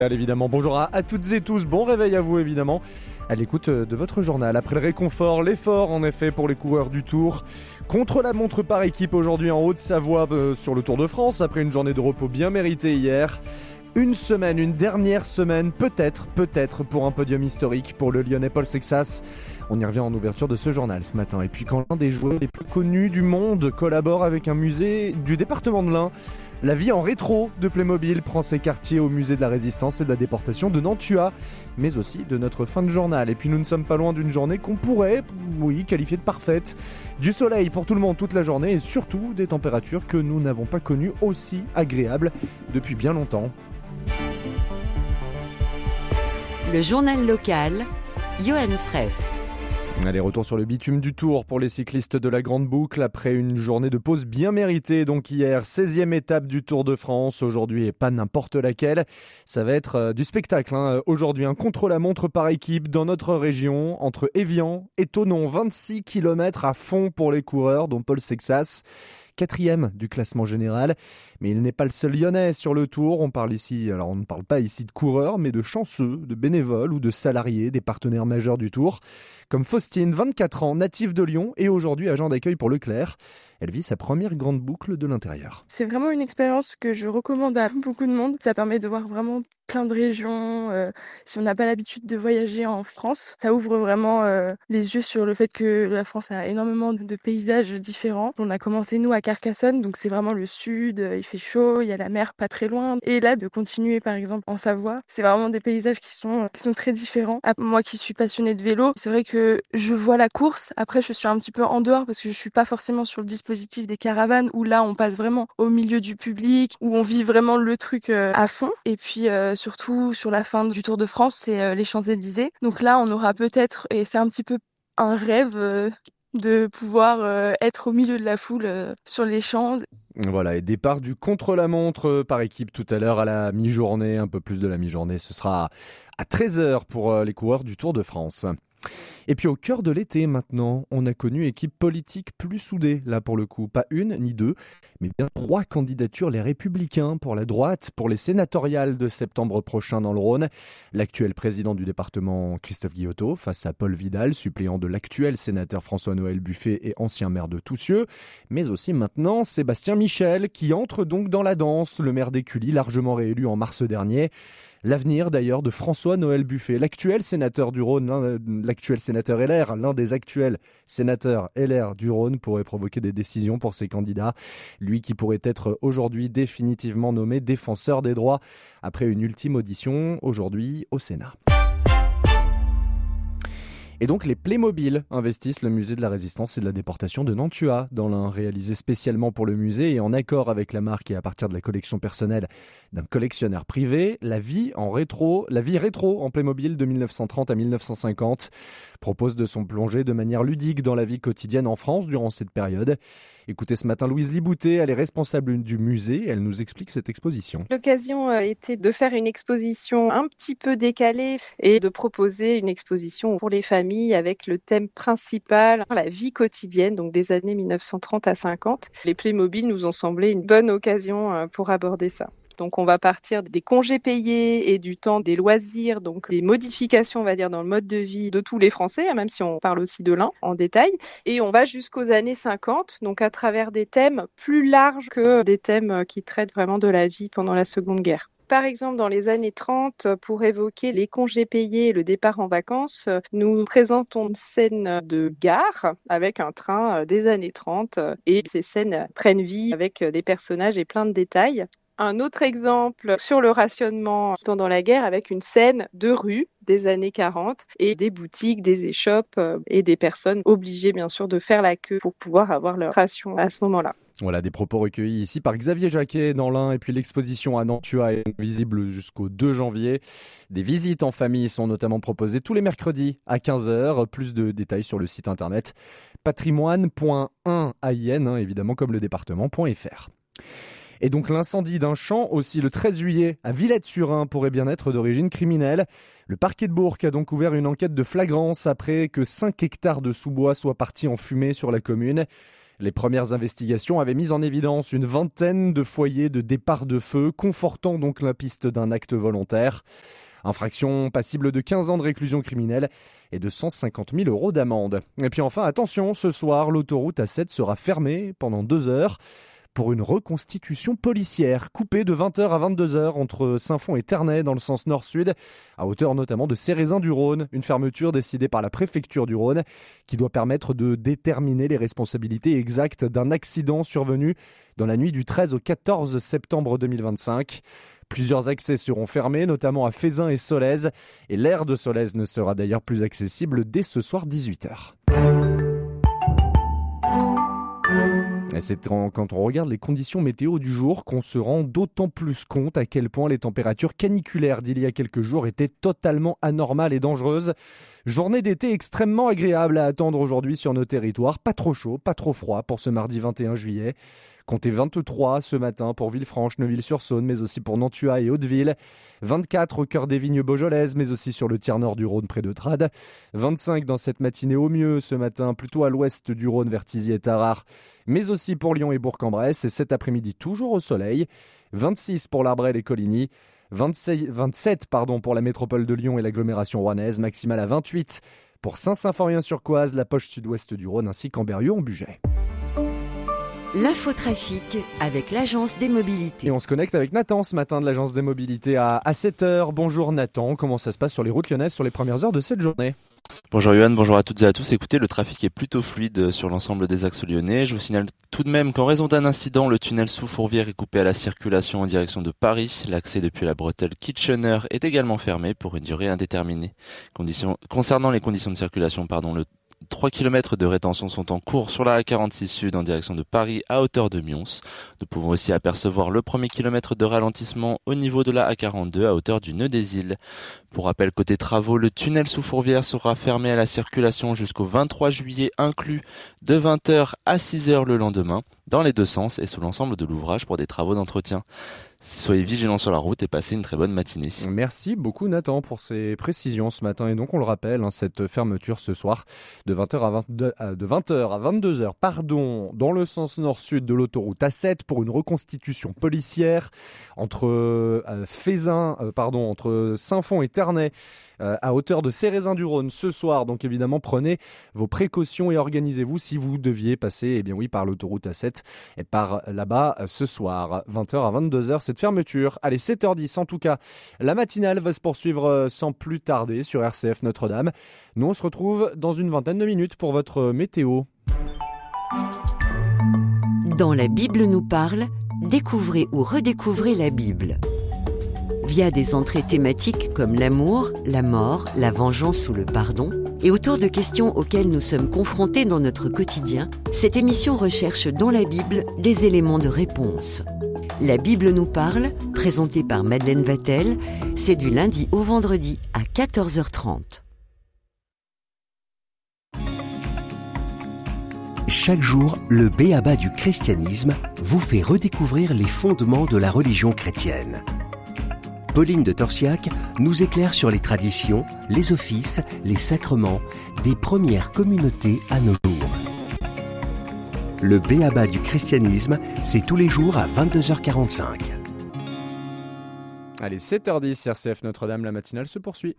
Évidemment, bonjour à toutes et tous, bon réveil à vous évidemment, à l'écoute de votre journal. Après le réconfort, l'effort en effet pour les coureurs du Tour. Contre la montre par équipe aujourd'hui en Haute-Savoie sur le Tour de France, après une journée de repos bien méritée hier. Une dernière semaine, peut-être pour un podium historique pour le Lyonnais Paul Sexas. On y revient en ouverture de ce journal ce matin. Et puis quand l'un des joueurs les plus connus du monde collabore avec un musée du département de l'Ain, la vie en rétro de Playmobil prend ses quartiers au musée de la Résistance et de la déportation de Nantua, mais aussi de notre fin de journal. Et puis nous ne sommes pas loin d'une journée qu'on pourrait, qualifier de parfaite. Du soleil pour tout le monde toute la journée et surtout des températures que nous n'avons pas connues aussi agréables depuis bien longtemps. Le journal local, Johan Fraisse. Allez, retour sur le bitume du Tour pour les cyclistes de la Grande Boucle après une journée de pause bien méritée. Donc hier, 16e étape du Tour de France. Aujourd'hui, et pas n'importe laquelle. Ça va être du spectacle. Aujourd'hui, un contre-la-montre par équipe dans notre région entre Évian et Thonon. 26 km à fond pour les coureurs, dont Paul Sexas. 4e du classement général, mais il n'est pas le seul Lyonnais sur le Tour. On ne parle pas ici de coureurs, mais de chanceux, de bénévoles ou de salariés, des partenaires majeurs du Tour, comme Faustine, 24 ans, native de Lyon et aujourd'hui agent d'accueil pour Leclerc. Elle vit sa première grande boucle de l'intérieur. C'est vraiment une expérience que je recommande à beaucoup de monde. Ça permet de voir vraiment plein de régions. Si on n'a pas l'habitude de voyager en France, ça ouvre vraiment les yeux sur le fait que la France a énormément de paysages différents. On a commencé nous à Carcassonne, donc c'est vraiment le sud, il fait chaud, il y a la mer pas très loin. Et là, de continuer par exemple en Savoie, c'est vraiment des paysages qui sont très différents. Moi qui suis passionnée de vélo, c'est vrai que je vois la course. Après, je suis un petit peu en dehors parce que je suis pas forcément sur le dispositif des caravanes où là on passe vraiment au milieu du public, où on vit vraiment le truc à fond. Et puis surtout sur la fin du Tour de France, c'est les Champs-Élysées. Donc là on aura peut-être, et c'est un petit peu un rêve de pouvoir être au milieu de la foule sur les champs. Voilà, et départ du contre-la-montre par équipe tout à l'heure à la mi-journée, un peu plus de la mi-journée. Ce sera à 13h pour les coureurs du Tour de France. Et puis au cœur de l'été maintenant, on a connu équipe politique plus soudée, là pour le coup. Pas une ni deux, mais bien 3 candidatures, les Républicains pour la droite, pour les sénatoriales de septembre prochain dans le Rhône. L'actuel président du département, Christophe Guillotot, face à Paul Vidal, suppléant de l'actuel sénateur François-Noël Buffet et ancien maire de Toussieux. Mais aussi maintenant Sébastien Michel, qui entre donc dans la danse, le maire d'Écully, largement réélu en mars dernier. L'avenir d'ailleurs de François-Noël Buffet, l'actuel sénateur du Rhône, l'actuel sénateur LR, l'un des actuels sénateurs LR du Rhône pourrait provoquer des décisions pour ses candidats. Lui qui pourrait être aujourd'hui définitivement nommé défenseur des droits après une ultime audition aujourd'hui au Sénat. Et donc les Playmobil investissent le musée de la Résistance et de la déportation de Nantua dans l'Ain, réalisé spécialement pour le musée et en accord avec la marque et à partir de la collection personnelle d'un collectionneur privé. La vie rétro en Playmobil de 1930 à 1950 propose de s'en plonger de manière ludique dans la vie quotidienne en France durant cette période. Écoutez ce matin Louise Liboutet, elle est responsable du musée, elle nous explique cette exposition. L'occasion était de faire une exposition un petit peu décalée et de proposer une exposition pour les familles avec le thème principal, la vie quotidienne, donc des années 1930 à 50. Les Playmobil nous ont semblé une bonne occasion pour aborder ça. Donc on va partir des congés payés et du temps des loisirs, donc des modifications, on va dire, dans le mode de vie de tous les Français, même si on parle aussi de l'Ain en détail. Et on va jusqu'aux années 50, donc à travers des thèmes plus larges que des thèmes qui traitent vraiment de la vie pendant la Seconde Guerre. Par exemple, dans les années 30, pour évoquer les congés payés et le départ en vacances, nous présentons une scène de gare avec un train des années 30 et ces scènes prennent vie avec des personnages et plein de détails. Un autre exemple sur le rationnement pendant la guerre avec une scène de rue des années 40 et des boutiques, des échoppes et des personnes obligées bien sûr de faire la queue pour pouvoir avoir leur ration à ce moment-là. Voilà, des propos recueillis ici par Xavier Jacquet dans l'Ain et puis l'exposition à Nantua est visible jusqu'au 2 janvier. Des visites en famille sont notamment proposées tous les mercredis à 15h. Plus de détails sur le site internet patrimoine.1ain, évidemment comme le département.fr. Et donc l'incendie d'un champ aussi le 13 juillet à Villette-sur-Ain pourrait bien être d'origine criminelle. Le parquet de Bourg a donc ouvert une enquête de flagrance après que 5 hectares de sous-bois soient partis en fumée sur la commune. Les premières investigations avaient mis en évidence une vingtaine de foyers de départ de feu, confortant donc la piste d'un acte volontaire. Infraction passible de 15 ans de réclusion criminelle et de 150 000 € d'amende. Et puis enfin, attention, ce soir, l'autoroute A7 sera fermée pendant 2 heures pour une reconstitution policière, coupée de 20h à 22h entre Saint-Fond et Ternay dans le sens nord-sud, à hauteur notamment de Cérézin-du-Rhône. Une fermeture décidée par la préfecture du Rhône qui doit permettre de déterminer les responsabilités exactes d'un accident survenu dans la nuit du 13 au 14 septembre 2025. Plusieurs accès seront fermés, notamment à Fézin et Solèze. Et l'aire de Solèze ne sera d'ailleurs plus accessible dès ce soir 18h. Et c'est quand on regarde les conditions météo du jour qu'on se rend d'autant plus compte à quel point les températures caniculaires d'il y a quelques jours étaient totalement anormales et dangereuses. Journée d'été extrêmement agréable à attendre aujourd'hui sur nos territoires. Pas trop chaud, pas trop froid pour ce mardi 21 juillet. Comptez 23 ce matin pour Villefranche, Neuville-sur-Saône, mais aussi pour Nantua et Hauteville. 24 au cœur des vignes beaujolaises, mais aussi sur le tiers nord du Rhône près de Trades. 25 dans cette matinée au mieux ce matin, plutôt à l'ouest du Rhône vers Thizy et Tarare, mais aussi pour Lyon et Bourg-en-Bresse. Et cet après-midi, toujours au soleil. 26 pour l'Arbrel et Coligny. 27 pour la métropole de Lyon et l'agglomération rouennaise. Maximale à 28 pour Saint-Symphorien-sur-Coise, la poche sud-ouest du Rhône ainsi qu'Amberieu-en-Bugey. L'infotrafic avec l'Agence des mobilités. Et on se connecte avec Nathan ce matin de l'Agence des mobilités à 7h. Bonjour Nathan, comment ça se passe sur les routes lyonnaises sur les premières heures de cette journée ? Bonjour Yoann, bonjour à toutes et à tous. Écoutez, le trafic est plutôt fluide sur l'ensemble des axes lyonnais. Je vous signale tout de même qu'en raison d'un incident, le tunnel sous Fourvière est coupé à la circulation en direction de Paris. L'accès depuis la bretelle Kitchener est également fermé pour une durée indéterminée. Concernant les conditions de circulation, le 3 km de rétention sont en cours sur la A46 Sud en direction de Paris à hauteur de Mions. Nous pouvons aussi apercevoir le premier kilomètre de ralentissement au niveau de la A42 à hauteur du nœud des îles. Pour rappel, côté travaux, le tunnel sous Fourvière sera fermé à la circulation jusqu'au 23 juillet inclus de 20h à 6h le lendemain, dans les deux sens et sous l'ensemble de l'ouvrage pour des travaux d'entretien. Soyez vigilants sur la route et passez une très bonne matinée. Merci beaucoup Nathan pour ces précisions ce matin. Et donc on le rappelle, cette fermeture ce soir de 20h à 22h, dans le sens nord-sud de l'autoroute A7 pour une reconstitution policière entre entre Saint-Fond et Ternay à hauteur de Cérézin-du-Rhône ce soir. Donc évidemment prenez vos précautions et organisez-vous si vous deviez passer par l'autoroute A7 et par là-bas ce soir. 20h à 22h cette fermeture. Allez, 7h10 en tout cas. La matinale va se poursuivre sans plus tarder sur RCF Notre-Dame. Nous on se retrouve dans une vingtaine de minutes pour votre météo. Dans la Bible nous parle, découvrez ou redécouvrez la Bible. Via des entrées thématiques comme l'amour, la mort, la vengeance ou le pardon, et autour de questions auxquelles nous sommes confrontés dans notre quotidien, cette émission recherche dans la Bible des éléments de réponse. La Bible nous parle, présentée par Madeleine Vatel, c'est du lundi au vendredi à 14h30. Chaque jour, le B.A.B.A. du christianisme vous fait redécouvrir les fondements de la religion chrétienne. Pauline de Torsiac nous éclaire sur les traditions, les offices, les sacrements des premières communautés à nos jours. Le B.A.B.A. du christianisme, c'est tous les jours à 22h45. Allez, 7h10, RCF Notre-Dame, la matinale se poursuit.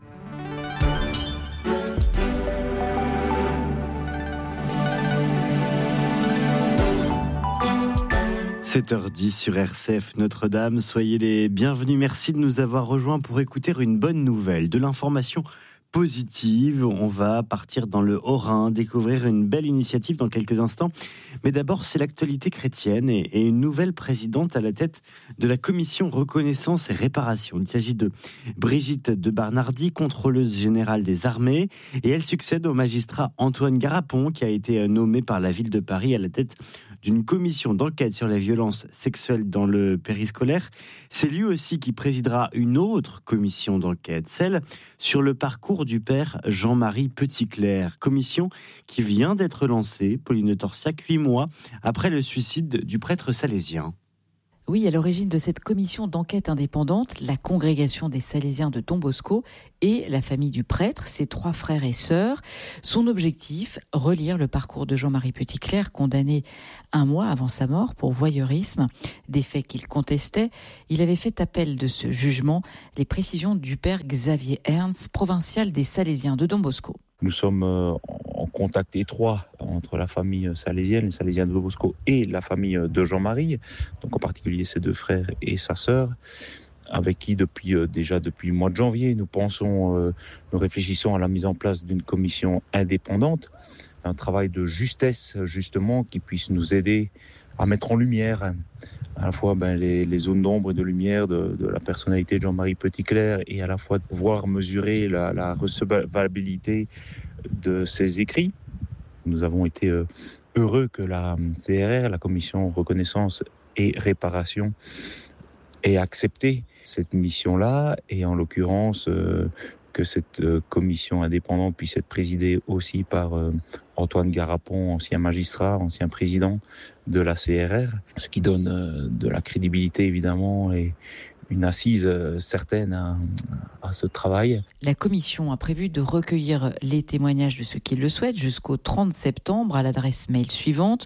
« 7h10 sur RCF Notre-Dame, soyez les bienvenus. Merci de nous avoir rejoints pour écouter une bonne nouvelle, de l'information positive. On va partir dans le Haut-Rhin, découvrir une belle initiative dans quelques instants. Mais d'abord, c'est l'actualité chrétienne et une nouvelle présidente à la tête de la commission reconnaissance et réparation. Il s'agit de Brigitte de Barnardi, contrôleuse générale des armées, et elle succède au magistrat Antoine Garapon, qui a été nommé par la ville de Paris à la tête d'une commission d'enquête sur les violences sexuelles dans le périscolaire. C'est lui aussi qui présidera une autre commission d'enquête, celle sur le parcours du père Jean-Marie Petitclerc. Commission qui vient d'être lancée, Pauline de Torsiac, 8 mois après le suicide du prêtre salésien. Oui, à l'origine de cette commission d'enquête indépendante, la congrégation des Salésiens de Don Bosco et la famille du prêtre, ses 3 frères et sœurs. Son objectif, relire le parcours de Jean-Marie Petitclerc, condamné 1 mois avant sa mort pour voyeurisme, des faits qu'il contestait. Il avait fait appel de ce jugement, les précisions du père Xavier Ernst, provincial des Salésiens de Don Bosco. Nous sommes en contact étroit entre la famille salésienne, les Salésiens de Don Bosco, et la famille de Jean-Marie, donc en particulier ses 2 frères et sa sœur, avec qui depuis le mois de janvier, nous réfléchissons à la mise en place d'une commission indépendante, un travail de justesse justement qui puisse nous aider à mettre en lumière à la fois les zones d'ombre et de lumière de la personnalité de Jean-Marie Petitclerc, et à la fois de pouvoir mesurer la recevabilité de ses écrits. Nous avons été heureux que la CRR, la Commission Reconnaissance et Réparation, ait accepté cette mission-là, et en l'occurrence que cette commission indépendante puisse être présidée aussi par Antoine Garapon, ancien magistrat, ancien président de la CRR, ce qui donne de la crédibilité évidemment et une assise certaine à ce travail. La commission a prévu de recueillir les témoignages de ceux qui le souhaitent jusqu'au 30 septembre à l'adresse mail suivante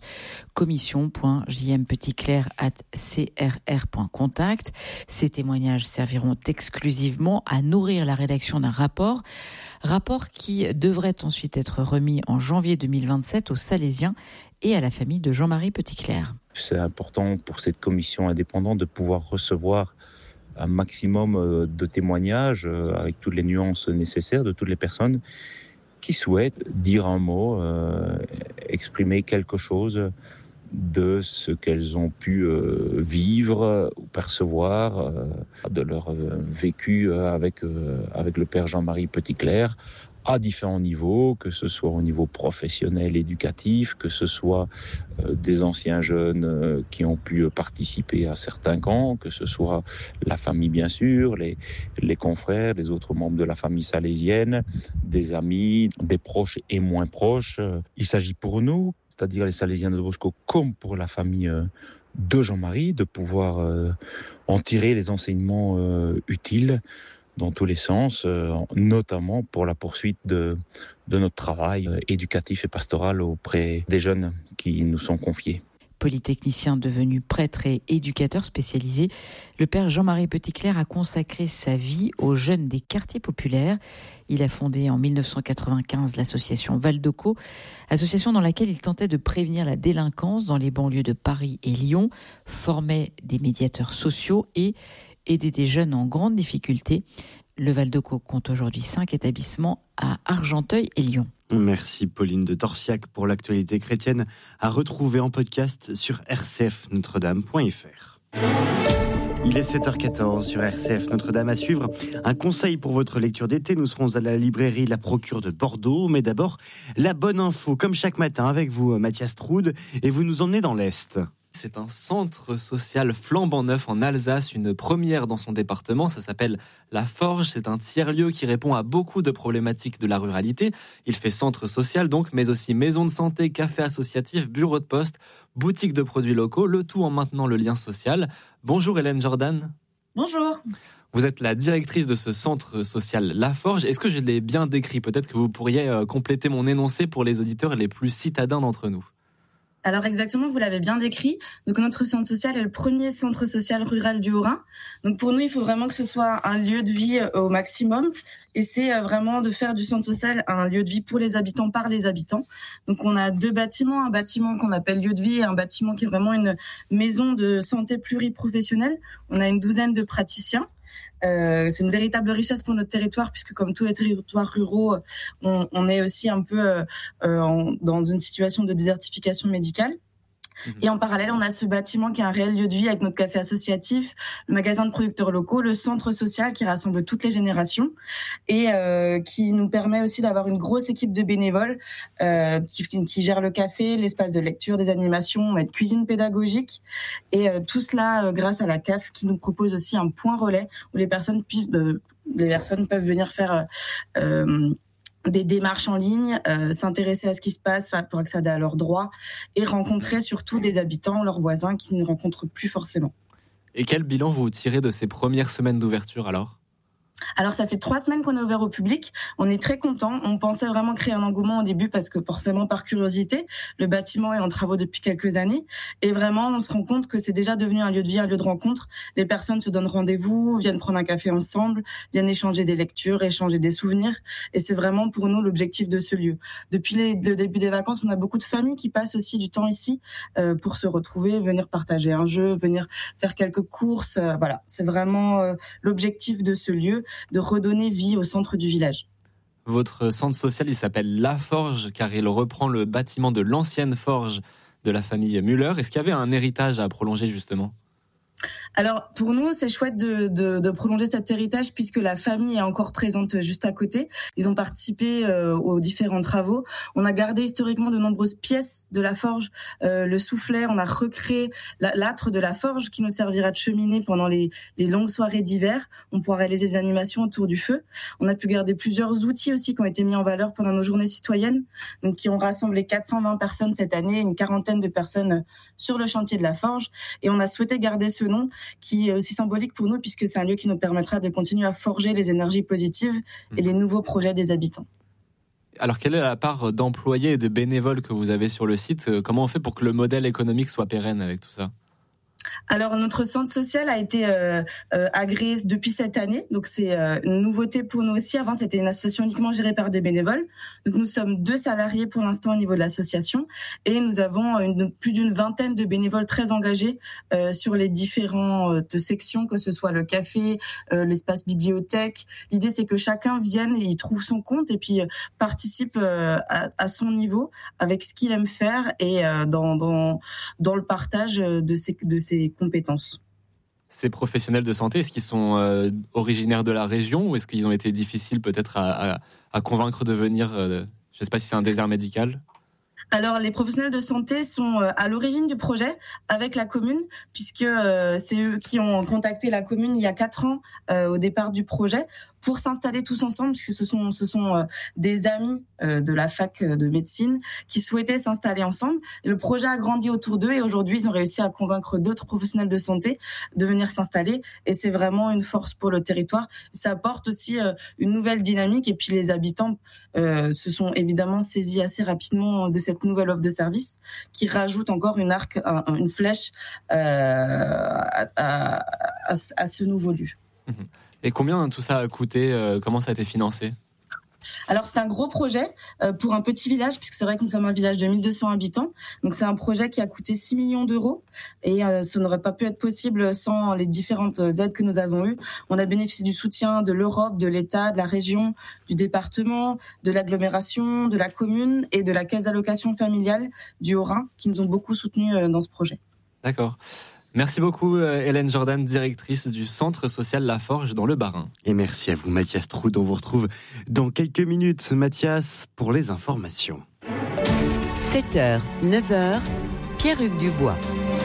commission.jmpetitclerc@crr.contact. Ces témoignages serviront exclusivement à nourrir la rédaction d'un rapport qui devrait ensuite être remis en janvier 2027 aux Salésiens et à la famille de Jean-Marie Petitclerc. C'est important pour cette commission indépendante de pouvoir recevoir un maximum de témoignages avec toutes les nuances nécessaires de toutes les personnes qui souhaitent dire un mot, exprimer quelque chose de ce qu'elles ont pu vivre ou percevoir de leur vécu avec le père Jean-Marie Petitclerc à différents niveaux, que ce soit au niveau professionnel, éducatif, que ce soit des anciens jeunes qui ont pu participer à certains camps, que ce soit la famille bien sûr, les confrères, les autres membres de la famille salésienne, des amis, des proches et moins proches. Il s'agit pour nous, c'est-à-dire les Salésiens de Don Bosco, comme pour la famille de Jean-Marie, de pouvoir en tirer les enseignements utiles dans tous les sens, notamment pour la poursuite de notre travail éducatif et pastoral auprès des jeunes qui nous sont confiés. Polytechnicien devenu prêtre et éducateur spécialisé, le père Jean-Marie Petitclerc a consacré sa vie aux jeunes des quartiers populaires. Il a fondé en 1995 l'association Valdoco, association dans laquelle il tentait de prévenir la délinquance dans les banlieues de Paris et Lyon, formait des médiateurs sociaux et aider des jeunes en grande difficulté. Le Valdoco compte aujourd'hui 5 établissements à Argenteuil et Lyon. Merci Pauline de Torsiac pour l'actualité chrétienne, à retrouver en podcast sur rcfnotredame.fr. Il est 7h14 sur RCF Notre-Dame. À suivre, un conseil pour votre lecture d'été. Nous serons à la librairie La Procure de Bordeaux. Mais d'abord, la bonne info, comme chaque matin avec vous, Mathias Troude, et vous nous emmenez dans l'Est. C'est un centre social flambant neuf en Alsace, une première dans son département. Ça s'appelle La Forge. C'est un tiers-lieu qui répond à beaucoup de problématiques de la ruralité. Il fait centre social donc, mais aussi maison de santé, café associatif, bureau de poste, boutique de produits locaux, le tout en maintenant le lien social. Bonjour Hélène Jordan. Bonjour. Vous êtes la directrice de ce centre social La Forge. Est-ce que je l'ai bien décrit ? Peut-être que vous pourriez compléter mon énoncé pour les auditeurs les plus citadins d'entre nous. Alors exactement, vous l'avez bien décrit. Donc notre centre social est le premier centre social rural du Haut-Rhin. Donc pour nous, il faut vraiment que ce soit un lieu de vie au maximum. Et c'est vraiment de faire du centre social un lieu de vie pour les habitants, par les habitants. Donc on a 2 bâtiments, un bâtiment qu'on appelle lieu de vie et un bâtiment qui est vraiment une maison de santé pluriprofessionnelle. On a une 12aine de praticiens. C'est une véritable richesse pour notre territoire puisque comme tous les territoires ruraux, on est aussi un peu dans une situation de désertification médicale. Et en parallèle, on a ce bâtiment qui est un réel lieu de vie avec notre café associatif, le magasin de producteurs locaux, le centre social qui rassemble toutes les générations et qui nous permet aussi d'avoir une grosse équipe de bénévoles qui gère le café, l'espace de lecture, des animations, on a une cuisine pédagogique et tout cela grâce à la CAF qui nous propose aussi un point relais où les personnes peuvent venir faire des démarches en ligne, s'intéresser à ce qui se passe pour accéder à leurs droits et rencontrer surtout des habitants, leurs voisins qui ne rencontrent plus forcément. Et quel bilan vous tirez de ces premières semaines d'ouverture alors ? Alors, ça fait 3 semaines qu'on est ouvert au public. On est très contents. On pensait vraiment créer un engouement au début parce que forcément, par curiosité, le bâtiment est en travaux depuis quelques années. Et vraiment, on se rend compte que c'est déjà devenu un lieu de vie, un lieu de rencontre. Les personnes se donnent rendez-vous, viennent prendre un café ensemble, viennent échanger des lectures, échanger des souvenirs. Et c'est vraiment pour nous l'objectif de ce lieu. Depuis le début des vacances, on a beaucoup de familles qui passent aussi du temps ici pour se retrouver, venir partager un jeu, venir faire quelques courses. Voilà, c'est vraiment l'objectif de ce lieu, de redonner vie au centre du village. Votre centre social, il s'appelle La Forge, car il reprend le bâtiment de l'ancienne forge de la famille Müller. Est-ce qu'il y avait un héritage à prolonger justement ? Alors, pour nous, c'est chouette de prolonger cet héritage puisque la famille est encore présente juste à côté. Ils ont participé aux différents travaux. On a gardé historiquement de nombreuses pièces de la forge, le soufflet. On a recréé l'âtre de la forge qui nous servira de cheminée pendant les longues soirées d'hiver. On pourra réaliser des animations autour du feu. On a pu garder plusieurs outils aussi qui ont été mis en valeur pendant nos journées citoyennes, donc qui ont rassemblé 420 personnes cette année, une quarantaine de personnes sur le chantier de la forge. Et on a souhaité garder ce nom qui est aussi symbolique pour nous puisque c'est un lieu qui nous permettra de continuer à forger les énergies positives et les nouveaux projets des habitants. Alors, quelle est la part d'employés et de bénévoles que vous avez sur le site ? Comment on fait pour que le modèle économique soit pérenne avec tout ça ? Alors, notre centre social a été agréé depuis cette année. Donc, c'est une nouveauté pour nous aussi. Avant, c'était une association uniquement gérée par des bénévoles. Donc, nous sommes 2 salariés pour l'instant au niveau de l'association. Et nous avons plus d'une vingtaine de bénévoles très engagés sur les différentes sections, que ce soit le café, l'espace bibliothèque. L'idée, c'est que chacun vienne et y trouve son compte et puis participe à son niveau avec ce qu'il aime faire et dans le partage de ses compétences. Ces professionnels de santé, est-ce qu'ils sont originaires de la région ou est-ce qu'ils ont été difficiles peut-être à convaincre de venir je ne sais pas si c'est un désert médical. Alors, les professionnels de santé sont à l'origine du projet avec la commune, puisque c'est eux qui ont contacté la commune il y a 4 ans au départ du projet pour s'installer tous ensemble, puisque ce sont des amis de la fac de médecine qui souhaitaient s'installer ensemble. Et le projet a grandi autour d'eux et aujourd'hui, ils ont réussi à convaincre d'autres professionnels de santé de venir s'installer. Et c'est vraiment une force pour le territoire. Ça apporte aussi une nouvelle dynamique et puis les habitants se sont évidemment saisis assez rapidement de cette nouvelle offre de service qui rajoute encore une flèche à ce nouveau lieu. Et combien tout ça a coûté ? Comment ça a été financé ? Alors, c'est un gros projet pour un petit village, puisque c'est vrai que nous sommes un village de 1200 habitants. Donc, c'est un projet qui a coûté 6 millions d'euros et ça n'aurait pas pu être possible sans les différentes aides que nous avons eues. On a bénéficié du soutien de l'Europe, de l'État, de la région, du département, de l'agglomération, de la commune et de la caisse d'allocation familiale du Haut-Rhin qui nous ont beaucoup soutenus dans ce projet. D'accord. Merci beaucoup Hélène Jordan, directrice du centre social La Forge dans le Bas-Rhin. Et merci à vous Mathias Troud, on vous retrouve dans quelques minutes. Mathias, pour les informations. 7h, 9h, Pierre-Hugues Dubois.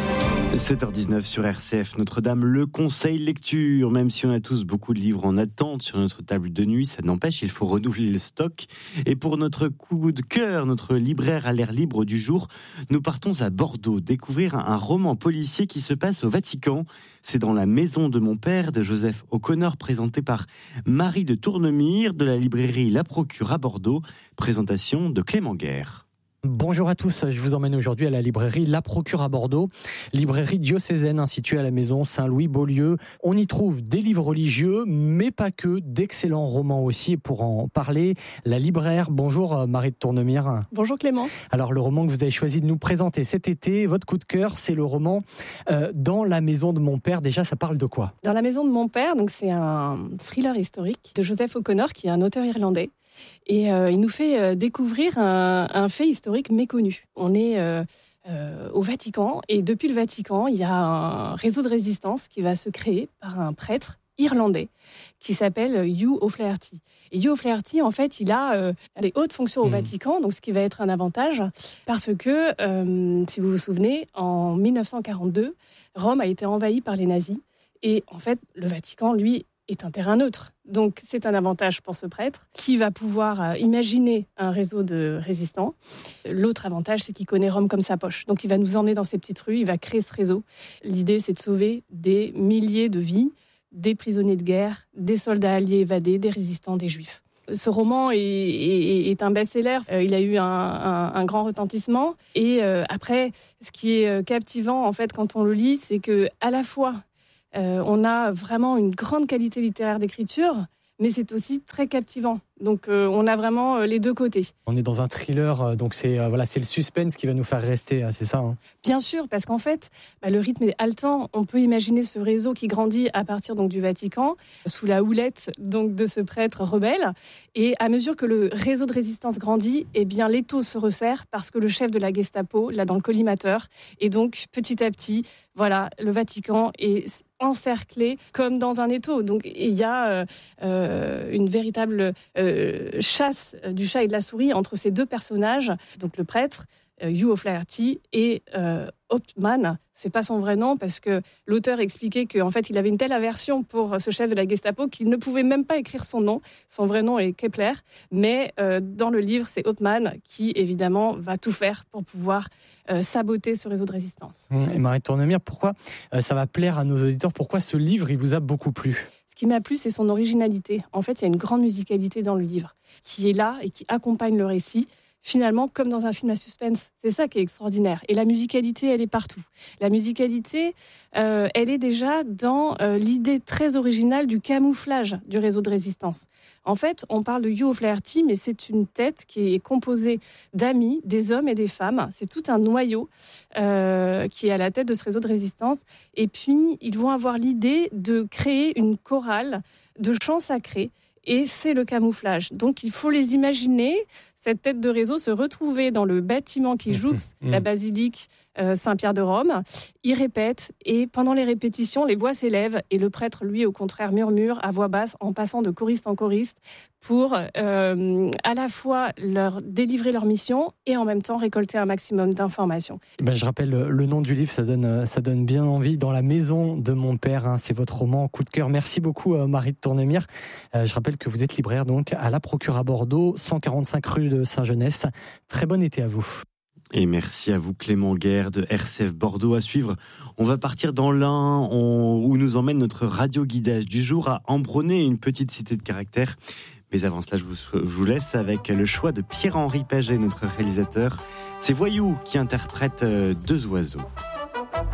7h19 sur RCF Notre-Dame, le conseil lecture. Même si on a tous beaucoup de livres en attente sur notre table de nuit, ça n'empêche, il faut renouveler le stock. Et pour notre coup de cœur, notre libraire à l'air libre du jour, nous partons à Bordeaux découvrir un roman policier qui se passe au Vatican. C'est dans La maison de mon père de Joseph O'Connor, présenté par Marie de Tournemire de la librairie La Procure à Bordeaux. Présentation de Clément Guerre. Bonjour à tous, je vous emmène aujourd'hui à la librairie La Procure à Bordeaux, librairie diocésaine située à la maison Saint-Louis-Beaulieu. On y trouve des livres religieux, mais pas que, d'excellents romans aussi. Et pour en parler, la libraire, bonjour Marie de Tournemire. Bonjour Clément. Alors le roman que vous avez choisi de nous présenter cet été, votre coup de cœur, c'est le roman Dans la maison de mon père. Déjà, ça parle de quoi ? Dans la maison de mon père, donc c'est un thriller historique de Joseph O'Connor, qui est un auteur irlandais. Et il nous fait découvrir un fait historique méconnu. On est au Vatican et depuis le Vatican, il y a un réseau de résistance qui va se créer par un prêtre irlandais qui s'appelle Hugh O'Flaherty. Et Hugh O'Flaherty, en fait, il a des hautes fonctions au Vatican, donc ce qui va être un avantage parce que, si vous vous souvenez, en 1942, Rome a été envahie par les nazis et en fait, le Vatican, lui, est un terrain neutre. Donc c'est un avantage pour ce prêtre qui va pouvoir imaginer un réseau de résistants. L'autre avantage, c'est qu'il connaît Rome comme sa poche. Donc il va nous emmener dans ces petites rues, il va créer ce réseau. L'idée, c'est de sauver des milliers de vies, des prisonniers de guerre, des soldats alliés évadés, des résistants, des juifs. Ce roman est un best-seller. Il a eu un grand retentissement. Et après, ce qui est captivant, en fait, quand on le lit, c'est que à la fois, on a vraiment une grande qualité littéraire d'écriture, mais c'est aussi très captivant. Donc on a vraiment les deux côtés. On est dans un thriller, donc c'est le suspense qui va nous faire rester, c'est ça hein. Bien sûr, parce qu'en fait, le rythme est haletant. On peut imaginer ce réseau qui grandit à partir donc, du Vatican, sous la houlette donc, de ce prêtre rebelle. Et à mesure que le réseau de résistance grandit, eh bien, l'étau se resserre parce que le chef de la Gestapo l'a dans le collimateur. Et donc, petit à petit, voilà, le Vatican est encerclé comme dans un étau. Donc, il y a une véritable chasse du chat et de la souris entre ces deux personnages, donc le prêtre, Hugh O'Flaherty, et Hauptmann. C'est pas son vrai nom parce que l'auteur expliquait qu'en fait il avait une telle aversion pour ce chef de la Gestapo qu'il ne pouvait même pas écrire son nom. Son vrai nom est Kepler, mais dans le livre c'est Hauptmann qui évidemment va tout faire pour pouvoir saboter ce réseau de résistance. Et Marie Tournemire, pourquoi ça va plaire à nos auditeurs? Pourquoi ce livre il vous a beaucoup plu? Ce qui m'a plu, c'est son originalité. En fait, il y a une grande musicalité dans le livre qui est là et qui accompagne le récit. Finalement, comme dans un film à suspense. C'est ça qui est extraordinaire. Et la musicalité, elle est partout. La musicalité, elle est déjà dans l'idée très originale du camouflage du réseau de résistance. En fait, on parle de Hugh O'Flaherty, mais c'est une tête qui est composée d'amis, des hommes et des femmes. C'est tout un noyau qui est à la tête de ce réseau de résistance. Et puis, ils vont avoir l'idée de créer une chorale de chants sacrés. Et c'est le camouflage. Donc, il faut les imaginer, cette tête de réseau, se retrouver dans le bâtiment qui jouxte la basilique Saint-Pierre de Rome. Ils répètent et pendant les répétitions, les voix s'élèvent et le prêtre, lui, au contraire, murmure à voix basse en passant de choriste en choriste pour à la fois leur délivrer leur mission et en même temps récolter un maximum d'informations. Je rappelle le nom du livre, ça donne bien envie. Dans la maison de mon père, hein, c'est votre roman coup de cœur. Merci beaucoup Marie de Tournemire. Je rappelle que vous êtes libraire donc à la Procure à Bordeaux, 145 rue de Saint-Genès. Très bon été à vous. Et merci à vous Clément Guerre de RCF Bordeaux. À suivre, on va partir dans l'Ain où nous emmène notre radio-guidage du jour à Ambronay, une petite cité de caractère. Mais avant cela, je vous laisse avec le choix de Pierre-Henri Paget, notre réalisateur. C'est Voyou qui interprète Deux oiseaux.